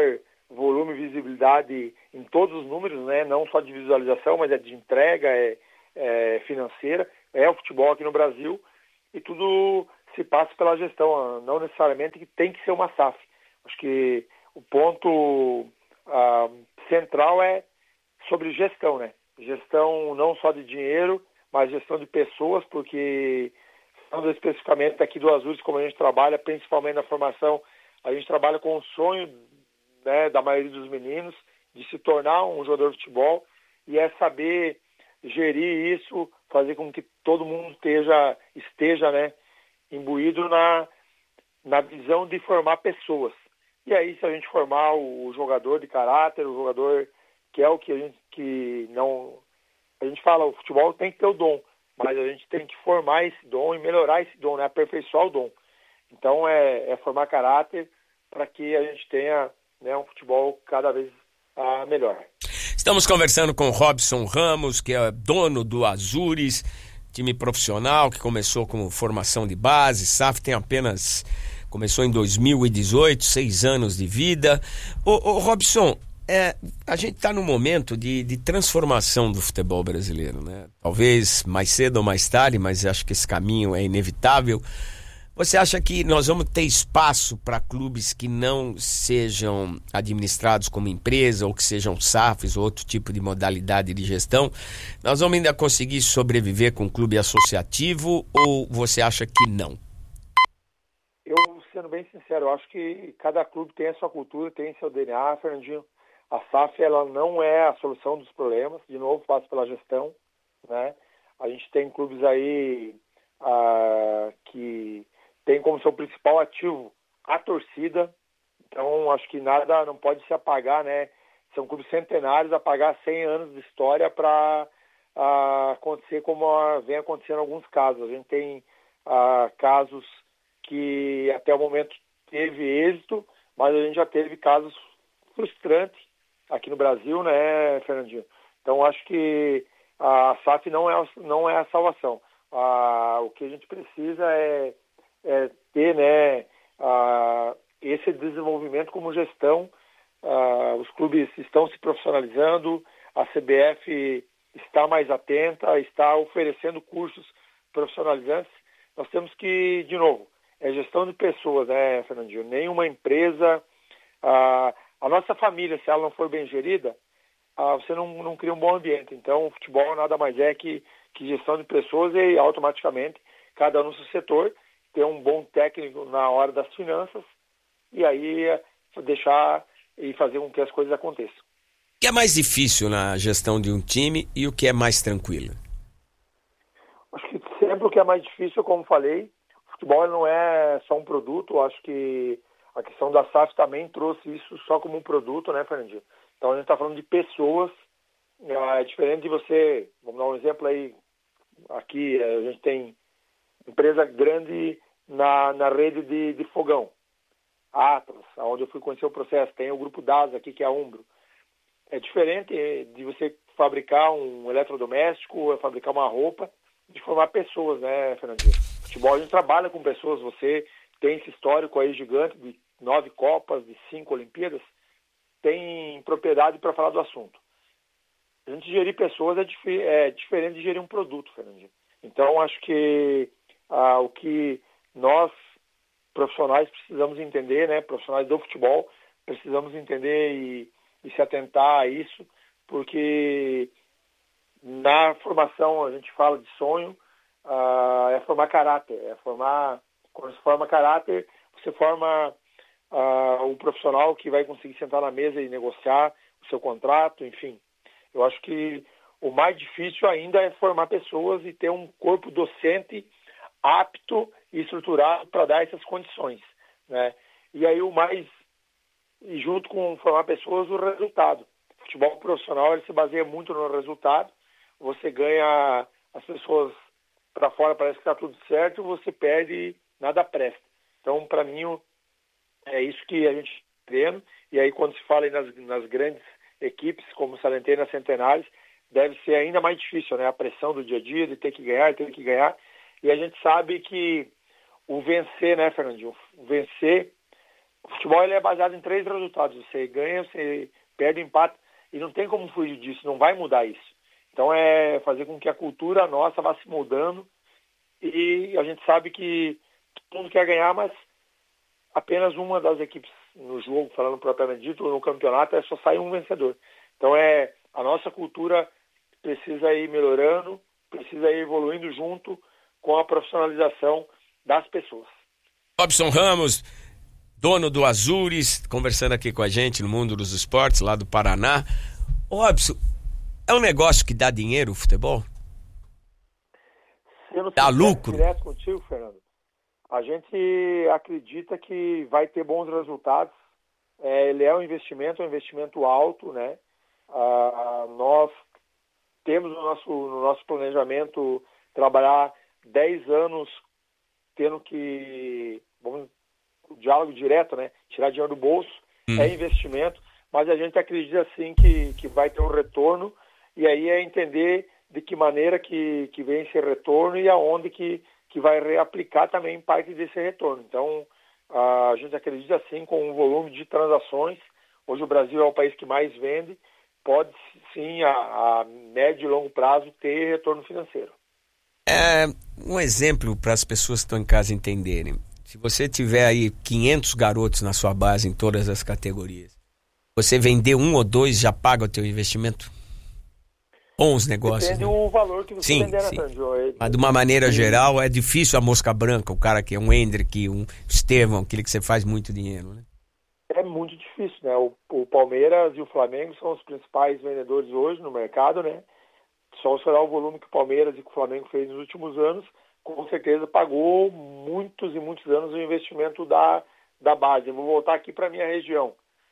Speaker 6: volume e visibilidade em todos os números, né? Não só de visualização, mas de entrega, financeira, é o futebol aqui no Brasil, e tudo se passa pela gestão, não necessariamente que tem que ser uma SAF. Acho que o ponto central é sobre gestão, né? Gestão não só de dinheiro, mas gestão de pessoas, porque falando especificamente aqui do Azures, como a gente trabalha, principalmente na formação, a gente trabalha com o sonho, né, da maioria dos meninos de se tornar um jogador de futebol, e é saber gerir isso, fazer com que todo mundo esteja, né, imbuído na visão de formar pessoas. E aí, se a gente formar o jogador de caráter, o jogador que é o que a gente fala, o futebol tem que ter o dom, mas a gente tem que formar esse dom e melhorar esse dom, né, aperfeiçoar o dom. Então, é formar caráter para que a gente tenha, né, um futebol cada vez melhor.
Speaker 2: Estamos conversando com Robson Ramos, que é dono do Azures, time profissional que começou com formação de base. SAF começou em 2018, 6 anos de vida. Ô Robson, a gente está num momento de transformação do futebol brasileiro, né? Talvez mais cedo ou mais tarde, mas acho que esse caminho é inevitável. Você acha que nós vamos ter espaço para clubes que não sejam administrados como empresa ou que sejam SAFs ou outro tipo de modalidade de gestão? Nós vamos ainda conseguir sobreviver com um clube associativo ou você acha que não?
Speaker 6: Eu, sendo bem sincero, eu acho que cada clube tem a sua cultura, tem seu DNA, Fernandinho. A SAF, ela não é a solução dos problemas, de novo, passa pela gestão, né? A gente tem clubes aí que tem como seu principal ativo a torcida, então acho que nada não pode se apagar, né? São clubes centenários, apagar 100 anos de história para acontecer como vem acontecendo em alguns casos. A gente tem casos que até o momento teve êxito, mas a gente já teve casos frustrantes aqui no Brasil, né, Fernandinho? Então acho que a SAF não é a salvação. O que a gente precisa é ter, né, esse desenvolvimento como gestão. Os clubes estão se profissionalizando, a CBF está mais atenta, está oferecendo cursos profissionalizantes. Nós temos que, de novo, gestão de pessoas, né, Fernandinho? Nenhuma empresa, a nossa família, se ela não for bem gerida, você não cria um bom ambiente. Então, o futebol nada mais é que gestão de pessoas e automaticamente cada um no seu setor ter um bom técnico na hora das finanças e aí deixar e fazer com que as coisas aconteçam.
Speaker 2: O que é mais difícil na gestão de um time e o que é mais tranquilo?
Speaker 6: Acho que sempre o que é mais difícil, como falei, o futebol não é só um produto. Acho que a questão da SAF também trouxe isso só como um produto, né, Fernandinho? Então a gente está falando de pessoas, é diferente de você, vamos dar um exemplo aí, aqui a gente tem empresa grande na rede de fogão, Atlas, onde eu fui conhecer o processo, tem o grupo DASA aqui, que é a Umbro. É diferente de você fabricar um eletrodoméstico, fabricar uma roupa, de formar pessoas, né, Fernandinho? Futebol a gente trabalha com pessoas, você tem esse histórico aí gigante de 9 Copas, de 5 Olimpíadas, tem propriedade para falar do assunto. A gente gerir pessoas é diferente de gerir um produto, Fernandinho. Então, acho que o que nós, profissionais, precisamos entender, né, profissionais do futebol, precisamos entender e se atentar a isso, porque na formação a gente fala de sonho, é formar caráter, quando se forma caráter, você forma um profissional que vai conseguir sentar na mesa e negociar o seu contrato, enfim. Eu acho que o mais difícil ainda é formar pessoas e ter um corpo docente apto e estruturado para dar essas condições, né? E aí e junto com formar pessoas, o resultado. O futebol profissional ele se baseia muito no resultado. Você ganha as pessoas para fora, parece que está tudo certo, você perde e nada presta. Então, para mim, é isso que a gente está vendo. E aí, quando se fala aí nas grandes equipes, como salientei nas Centenárias, deve ser ainda mais difícil, né? A pressão do dia a dia, de ter que ganhar. E a gente sabe que o vencer, né, Fernandinho? O vencer O futebol ele é baseado em 3 resultados. Você ganha, você perde, empata, e não tem como fugir disso, não vai mudar isso. Então é fazer com que a cultura nossa vá se mudando, e a gente sabe que todo mundo quer ganhar, mas apenas uma das equipes no jogo, falando propriamente dito, no campeonato, só sai um vencedor. Então a nossa cultura precisa ir melhorando, precisa ir evoluindo junto com a profissionalização das pessoas.
Speaker 2: Robson Ramos, dono do Azures, conversando aqui com a gente no Mundo dos Esportes, lá do Paraná. Robson, é um negócio que dá dinheiro, o futebol? Dá lucro?
Speaker 6: Direto contigo, Fernando. A gente acredita que vai ter bons resultados. Ele é um investimento alto, né? Nós temos no nosso planejamento trabalhar 10 anos tendo que, o diálogo direto, né? Tirar dinheiro do bolso, é investimento, mas a gente acredita sim que vai ter um retorno, e aí é entender de que maneira que vem esse retorno e aonde que vai reaplicar também parte desse retorno. Então, a gente acredita sim com um volume de transações. Hoje o Brasil é o país que mais vende, pode sim a médio e longo prazo ter retorno financeiro.
Speaker 2: Um exemplo para as pessoas que estão em casa entenderem. Se você tiver aí 500 garotos na sua base em todas as categorias, você vender 1 ou 2 já paga o teu investimento? Bons negócios.
Speaker 6: Depende do valor que você vender na Tanjo.
Speaker 2: Mas de uma maneira geral é difícil a mosca branca, o cara que é um Hendrick, um Estevão, aquele que você faz muito dinheiro, né?
Speaker 6: É muito difícil, né? O Palmeiras e o Flamengo são os principais vendedores hoje no mercado, né? Só se olhar o volume que o Palmeiras e que o Flamengo fez nos últimos anos, com certeza pagou muitos e muitos anos o investimento da base. Eu vou voltar aqui para a minha região.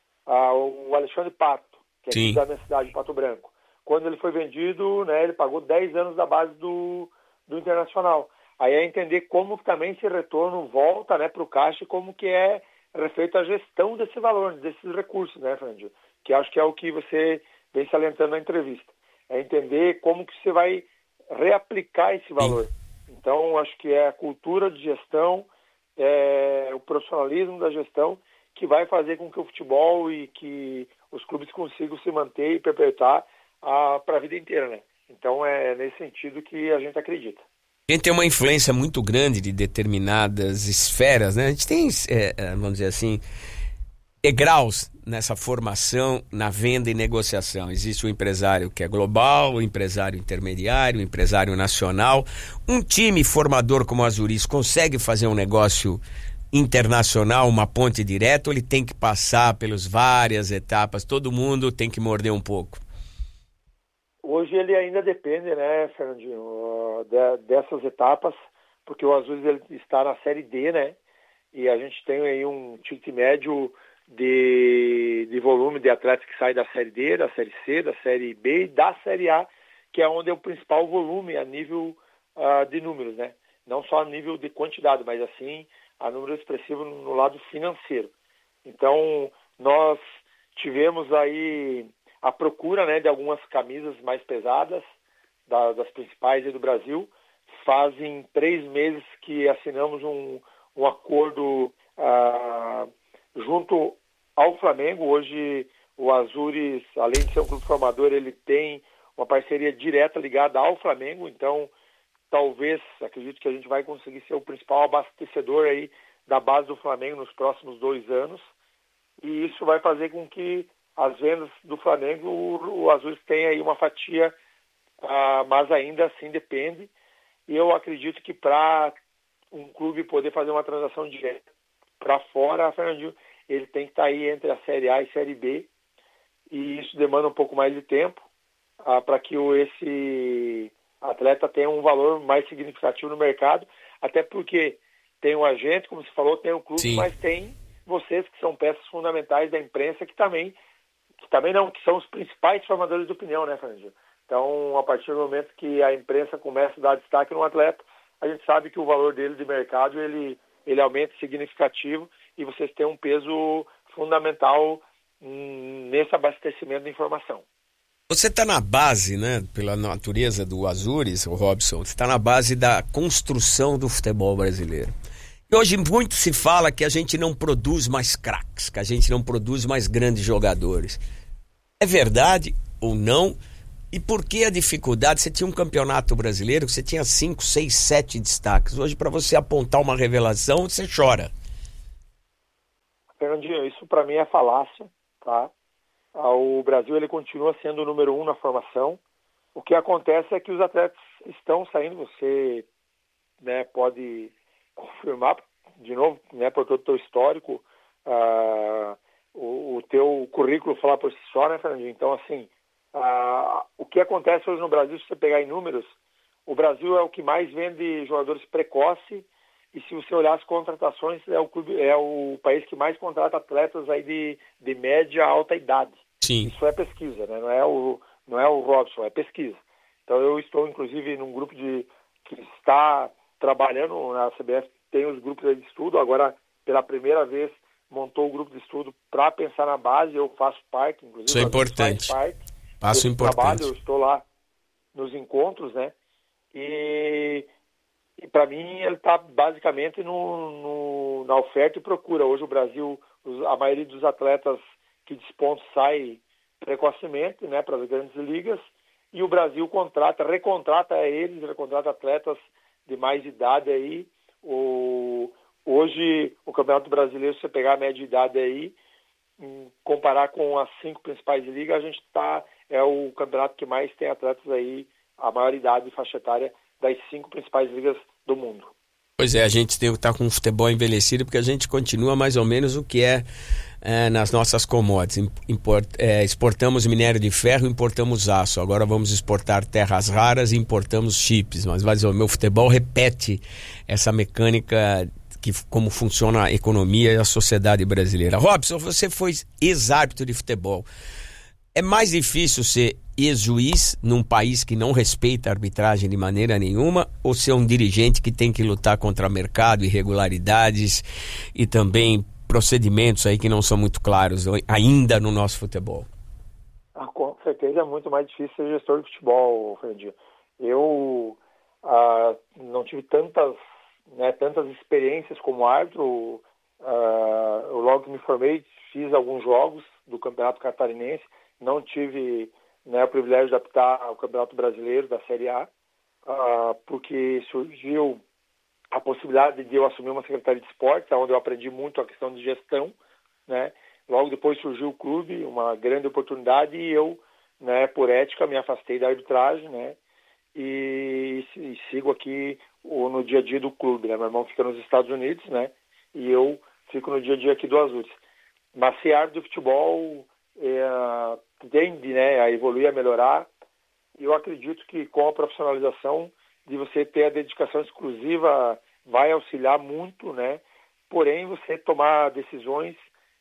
Speaker 6: O Alexandre Pato, que é aqui da minha cidade, Pato Branco. Quando ele foi vendido, né, ele pagou 10 anos da base do Internacional. Aí é entender como também esse retorno volta, né, para o caixa e como que é feita a gestão desse valor, desses recursos, né, Fernando? Que acho que é o que você vem salientando na entrevista. É entender como que você vai reaplicar esse valor. Então, acho que é a cultura de gestão, o profissionalismo da gestão que vai fazer com que o futebol e que os clubes consigam se manter e perpetuar para a vida inteira, né? Então é nesse sentido que a gente acredita.
Speaker 2: A gente tem uma influência muito grande de determinadas esferas, né? A gente tem, vamos dizer assim, degraus nessa formação, na venda e negociação. Existe o empresário que é global, o empresário intermediário, o empresário nacional. Um time formador como o Azures consegue fazer um negócio internacional, uma ponte direta, ou ele tem que passar pelas várias etapas? Todo mundo tem que morder um pouco.
Speaker 6: Hoje ele ainda depende, né, Fernandinho, dessas etapas, porque o Azures ele está na Série D, né, e a gente tem aí um ticket médio de volume de atletas que sai da Série D, da Série C, da Série B e da Série A, que é onde é o principal volume a nível de números, né, não só a nível de quantidade, mas assim a número expressivo no lado financeiro. Então, nós tivemos aí a procura, né, de algumas camisas mais pesadas, das principais do Brasil. Fazem 3 meses que assinamos um acordo junto ao Flamengo. Hoje o Azures, além de ser um clube formador, ele tem uma parceria direta ligada ao Flamengo. Então, talvez, acredito que a gente vai conseguir ser o principal abastecedor aí da base do Flamengo nos próximos 2 anos. E isso vai fazer com que as vendas do Flamengo, o Azures tem aí uma fatia, mas ainda assim depende. E eu acredito que para um clube poder fazer uma transação direta para fora, Fernandinho, ele tem que estar aí entre a Série A e Série B. E isso demanda um pouco mais de tempo para que esse atleta tenha um valor mais significativo no mercado. Até porque tem um agente, como você falou, tem o clube, sim, mas tem vocês que são peças fundamentais da imprensa que são os principais formadores de opinião, né, Fernandinho? Então, a partir do momento que a imprensa começa a dar destaque no atleta, a gente sabe que o valor dele de mercado, ele aumenta significativo e vocês têm um peso fundamental nesse abastecimento de informação.
Speaker 2: Você está na base, né, pela natureza do Azures, o Robson, você está na base da construção do futebol brasileiro. E hoje muito se fala que a gente não produz mais craques, que a gente não produz mais grandes jogadores. É verdade ou não? E por que a dificuldade? Você tinha um campeonato brasileiro que você tinha 5, 6, 7 destaques. Hoje, para você apontar uma revelação, você chora.
Speaker 6: Fernandinho, isso para mim é falácia, tá? O Brasil ele continua sendo o número 1 na formação. O que acontece é que os atletas estão saindo, você, né, pode confirmar de novo, né, por todo o teu histórico, o teu currículo falar por si só, né, Fernandinho? Então, assim, o que acontece hoje no Brasil, se você pegar em números, o Brasil é o que mais vende jogadores precoces, e se você olhar as contratações, é o país que mais contrata atletas aí de média a alta idade.
Speaker 2: Sim.
Speaker 6: Isso é pesquisa, né? Não é o Robson, é pesquisa. Então eu estou, inclusive, num grupo que está trabalhando na CBF, tem os grupos de estudo, agora, pela primeira vez, montou o grupo de estudo para pensar na base, eu faço parte, inclusive.
Speaker 2: Isso é importante. Passo importante.
Speaker 6: Trabalho, eu estou lá nos encontros, né? E para mim ele está basicamente na oferta e procura. Hoje o Brasil, a maioria dos atletas que despontam sai precocemente, né, para as grandes ligas, e o Brasil recontrata atletas de mais idade aí. Hoje o Campeonato Brasileiro, se você pegar a média de idade aí, comparar com as 5 principais ligas, é o campeonato que mais tem atletas aí, a maior idade e faixa etária das 5 principais ligas do mundo.
Speaker 2: Pois é, a gente tem que estar com o futebol envelhecido, porque a gente continua mais ou menos o que é nas nossas commodities. Exportamos minério de ferro, importamos aço. Agora vamos exportar terras raras e importamos chips. Mas o meu futebol repete essa mecânica como funciona a economia e a sociedade brasileira. Robson, você foi ex-árbitro de futebol. É mais difícil ser ex-juiz num país que não respeita a arbitragem de maneira nenhuma, ou ser um dirigente que tem que lutar contra mercado, irregularidades e também procedimentos aí que não são muito claros ainda no nosso futebol?
Speaker 6: Com certeza é muito mais difícil ser gestor de futebol, Fernandinho. Eu não tive tantas experiências como árbitro. Eu logo que me formei, fiz alguns jogos do Campeonato Catarinense. Não tive, né, o privilégio de apitar o Campeonato Brasileiro da Série A, porque surgiu a possibilidade de eu assumir uma secretaria de esportes, onde eu aprendi muito a questão de gestão, né? Logo depois surgiu o clube, uma grande oportunidade, e eu, né, por ética, me afastei da arbitragem, né? E sigo aqui no dia a dia do clube, né? Meu irmão fica nos Estados Unidos, né? E eu fico no dia a dia aqui do Azures. Mas ser árbitro de futebol tende, né, a evoluir, a melhorar. E eu acredito que com a profissionalização, de você ter a dedicação exclusiva, vai auxiliar muito, né? Porém, você tomar decisões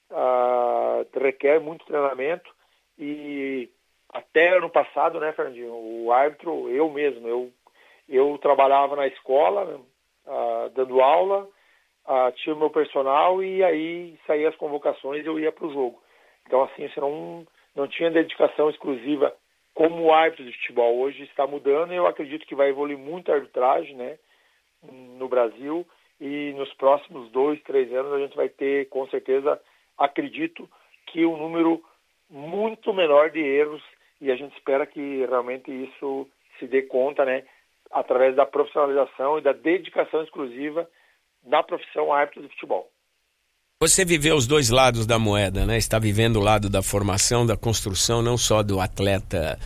Speaker 6: requer muito treinamento. E até ano passado, né, Fernandinho, o árbitro, eu mesmo, eu trabalhava na escola, dando aula, tinha o meu personal, e aí saía as convocações e eu ia para o jogo. Então, assim, você não tinha dedicação exclusiva como árbitro de futebol. Hoje está mudando, e eu acredito que vai evoluir muito a arbitragem, né, no Brasil, e nos próximos 2, 3 anos a gente vai ter, com certeza, acredito que um número muito menor de erros, e a gente espera que realmente isso se dê conta, né, através da profissionalização e da dedicação exclusiva na profissão árbitro de futebol.
Speaker 2: Você viveu os dois lados da moeda, né? Está vivendo o lado da formação, da construção, não só do atleta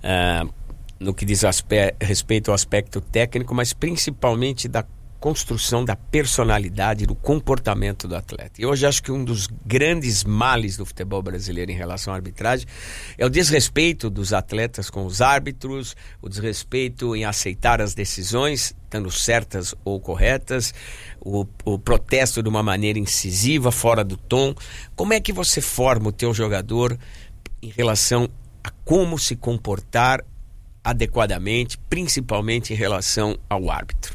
Speaker 2: no que diz respeito ao aspecto técnico, mas principalmente da construção da personalidade, do comportamento do atleta. E hoje acho que um dos grandes males do futebol brasileiro em relação à arbitragem é o desrespeito dos atletas com os árbitros, o desrespeito em aceitar as decisões, estando certas ou corretas, o protesto de uma maneira incisiva, fora do tom. Como é que você forma o teu jogador em relação a como se comportar adequadamente, principalmente em relação ao árbitro?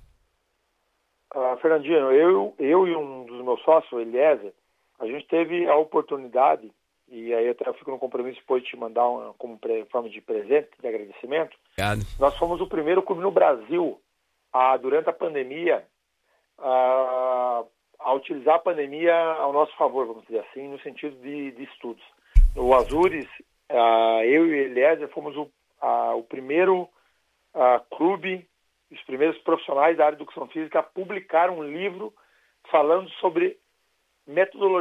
Speaker 6: Fernandinho, eu e um dos meus sócios, o Eliezer, a gente teve a oportunidade, e aí até eu fico no compromisso depois de te mandar como forma de presente, de agradecimento.
Speaker 2: Obrigado.
Speaker 6: Nós fomos o primeiro clube no Brasil, durante a pandemia, a utilizar a pandemia ao nosso favor, vamos dizer assim, no sentido de estudos. No Azures, eu e o Eliezer fomos o primeiro clube, os primeiros profissionais da área de educação física a publicar um livro falando sobre metodologia